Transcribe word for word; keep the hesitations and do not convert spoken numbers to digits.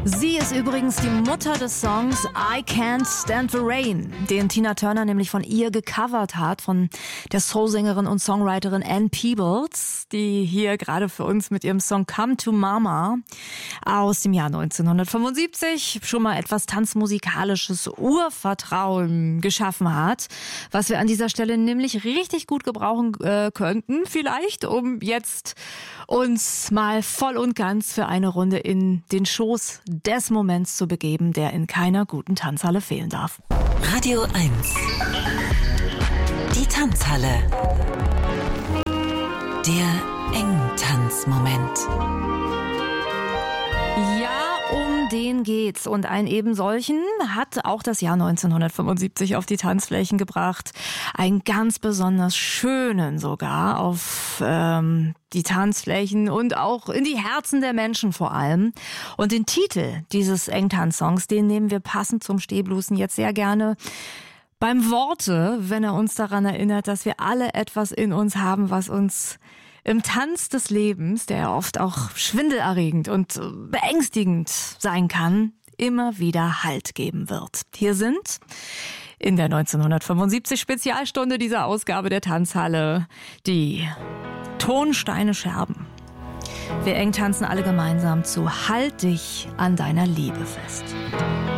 Sie ist übrigens die Mutter des Songs I Can't Stand the Rain, den Tina Turner nämlich von ihr gecovert hat, von der Soulsängerin und Songwriterin Ann Peebles, die hier gerade für uns mit ihrem Song Come to Mama aus dem Jahr neunzehnhundertfünfundsiebzig schon mal etwas tanzmusikalisches Urvertrauen geschaffen hat, was wir an dieser Stelle nämlich richtig gut gebrauchen äh, könnten, vielleicht, um jetzt uns mal voll und ganz für eine Runde in den Schoß des Moments zu begeben, der in keiner guten Tanzhalle fehlen darf. Radio eins. Die Tanzhalle. Der Engtanzmoment. Ja, um den geht's. Und einen eben solchen hat auch das Jahr neunzehnhundertfünfundsiebzig auf die Tanzflächen gebracht. Einen ganz besonders schönen sogar auf ähm, die Tanzflächen und auch in die Herzen der Menschen vor allem. Und den Titel dieses Engtanz-Songs, den nehmen wir passend zum Stehblusen jetzt sehr gerne beim Worte, wenn er uns daran erinnert, dass wir alle etwas in uns haben, was uns im Tanz des Lebens, der oft auch schwindelerregend und beängstigend sein kann, immer wieder Halt geben wird. Hier sind in der neunzehnhundertfünfundsiebzig Spezialstunde dieser Ausgabe der Tanzhalle die Tonsteine Scherben. Wir eng tanzen alle gemeinsam zu Halt dich an deiner Liebe fest.